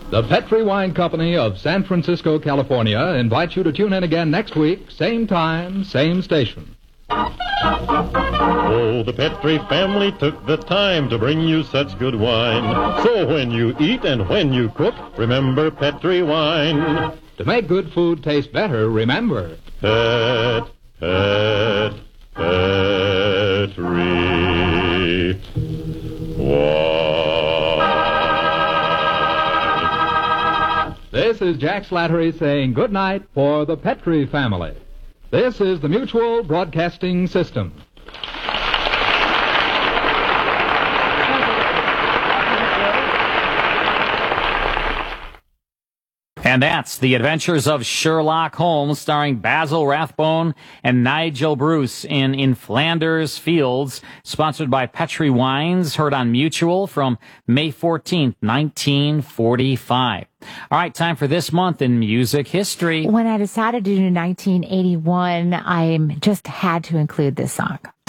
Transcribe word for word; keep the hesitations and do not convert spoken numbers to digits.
The Petri Wine Company of San Francisco, California invites you to tune in again next week, same time, same station. Oh, the Petri family took the time to bring you such good wine. So when you eat and when you cook, remember Petri wine. To make good food taste better, remember... Pet, Pet, Petri wine. This is Jack Slattery saying good night for the Petri family. This is the Mutual Broadcasting System. And that's The Adventures of Sherlock Holmes, starring Basil Rathbone and Nigel Bruce in In Flanders Fields, sponsored by Petri Wines, heard on Mutual from May fourteenth, nineteen forty-five. All right, time for this month in music history. When I decided to do nineteen eighty-one, I just had to include this song.